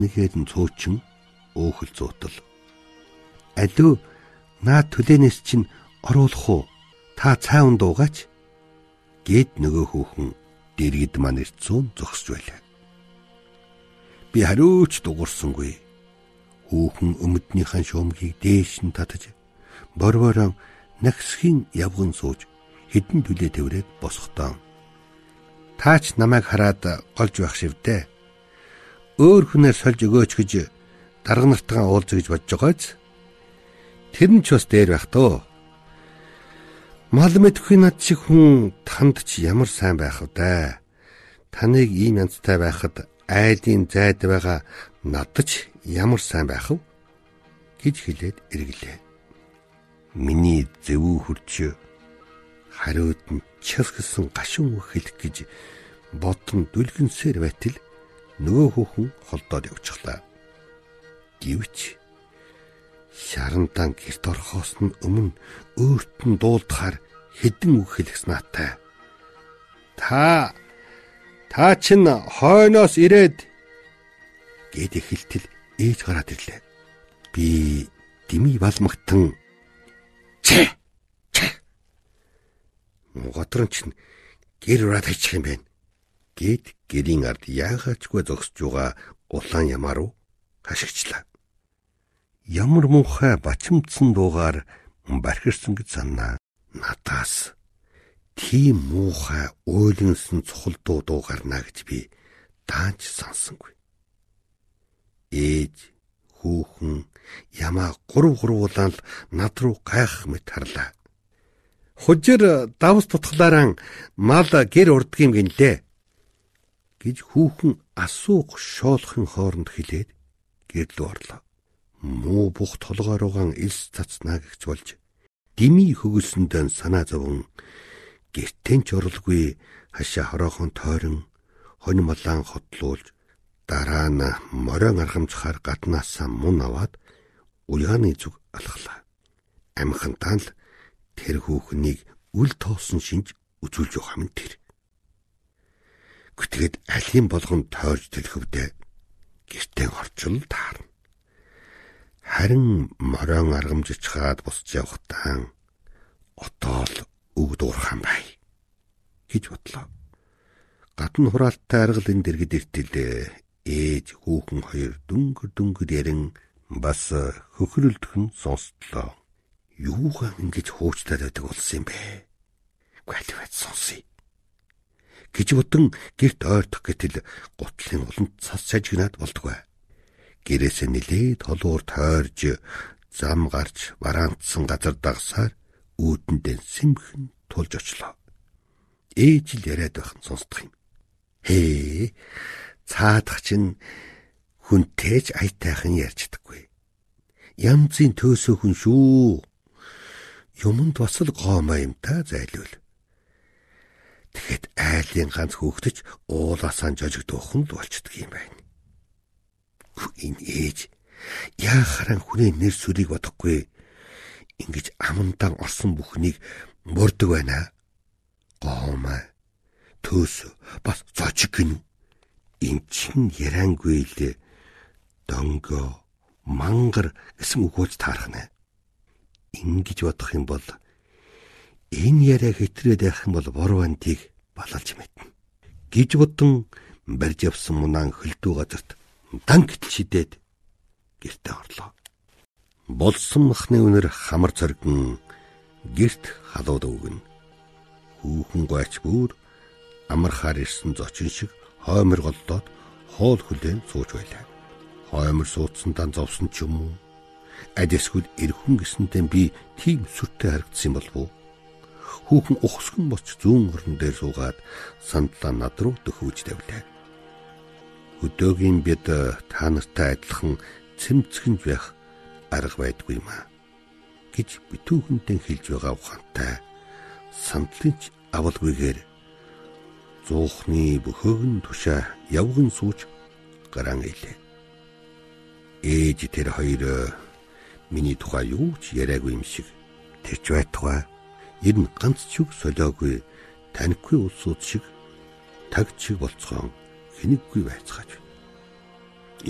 Нэхэд нь цуучин өөхөл зуутал. Алуу наа төлөөнөөс чинь оруулах уу? Та цаавн дуугаач гэд нөгөө хүүхэн дэргэд маань ирцүүн зогсож байлаа. Би хариуч дуурсангүй. Хүүхэн өмднийхэн шуумгийг дээш нь татаж борвороо нагсхийн явган сууж хэдэн түлээ тэврээд босготоо. Таач намайг хараад голж байх шивдэ. Өөр хүнээр сольж өгөөч гэж дарга нартаа уулз гэж бодож байгааз. Тэр нь ч бас дээр байх тоо. Мал мэдхгүй над шиг хүн танд ч ямар сайн байх вэ? Таныг ийм янзтай байхад айлын зайд байгаа надад ч ямар сайн байх вэ? гэж хэлээд эргэлээ. Миний зөвүү хурч хариуд нь часгсан гашуун хэлэх гэж бодон дүлгэнсээр байтал нөгөө хүүхэн холдоод явчихлаа. Гэвч шарандан гэрт орохоос нь өмнө өөрт нь дуулдахаар хэдэн үг хэлэх наатай. Та чинь хойноос ирээд гэд эхэлтэл ээж гараад ирлээ. Би дими балмагтан чи готрон чинь гэр ураад хайчих юм байна гэд гэрийн ард яагаачгүй зогсож байгаа улаан ямаа руу хашигчлаа. Ямар муухай бачимдсан дуугаар бархирсан гэж санаа. Надаас тийм муухай ойлонсон цохол дуу гарна гэж би даанч сансангүй. Ээж хүүхэн ямаа гурвуулаад над руу гайх мэт харлаа. Хужир давс тутгалаараа мал гэр урддаг юм гинлээ гэж хүүхэн асуух шоолохын хооронд хэлээд гэрлүү орлоо. Муу бух толгойруугаан элс цацнаа гэж болж дими хөгөлсөндөө санаа зовон гэртэн ч орлгүй хашаа хороохон тойрон хонь малаан хотлуулж дараа нь морин аргамцахаар гаднаасаа мун аваад уяаны зүг алхлаа. Амхантаа л тэр хүүхнийг үл тоосон шинж үзүүлж явах юм тэр. Гэтгээд алийн болгон тойрж төлхөвдөө гэртэн орчул таарна. Харин морин аргамжичгаад босч явахтаа отоол үг дуурхан бай гэж бодлоо. Гадна хураалттай аргалын дэргэд иртэл ээж хүүхэн хоёр дүнгэр ярин бас хөхрөлдөх нь сонсдлоо. Юугаа ингэж хуучтаад байдаг болсон юм бэ? Галвэт сонсъё гэж бодон гэрт ойртох гэтэл гутлын уланд цас сажигнаад болдгоо. Гэрээсээ нилээд холуур тойрж зам гарч бараантсан газар дагсаар үүдэндээ сэмхэн тулж очлоо. Ээж л яриад байх нь сонсдох юм. Хээ цаадах чинь хүнтэйч аятайхан ярьждаггүй. Янзын төөсөө хүн шүү. Юмд бас л гоомоо юм та зайлуул. Тэгэхэд айлын ганц хөөгдөж уулаасаа жожигдох нь л болчдөг юм байна. Энэ ээж яахаран хүний нэр сүрийг бодохгүй ингэж амандан орсон бүхнийг мөрдөг байна. Гоомоо төөс бас зожиг гин эн чин ярангүй л донго мангар гэсэн үгөөж таархна. Ингэж бодох юм бол энэ яриа хэтрээд байх юм бол борвантыг балалж мэднэ гэж бодон барьж явсан мунаан хөлдөө газарт данг шидээд гэртээ орлоо. Болсон махны үнэр хамар цоргин гэрт халууд өгнө. Хүүхэн гайч бүр амархаар ирсэн зочин шиг хоймор голдоод хоол хүлээн сууж байлаа. Хоймор суудсан дан зовсон ч юм уу? Адэсгүл эрхэн гэсэнтэй би тийм сүртэй харагдсан болов уу? Хүүхэн ухсгэн босч зүүн орон дээр суугаад сандлаа над руу дөхөвж тавилаа. Өдөөгийн бид та нартай адилхан цэмцгэнж байх арга байдгүй юм аа гэж битүүхэнтэй хэлж байгаа ухаантай сандлынч авалгүйгээр зуухны бөхөөгн тушаа явган сууж гараан илээ. Ээж тэр хоёр миний тухай юу ч яриагүй юм шиг тэрч байтугай ер нь ганц ч үг солиогүй танихгүй улсууд шиг тагч шиг болцгоон хэнэггүй байцгааж.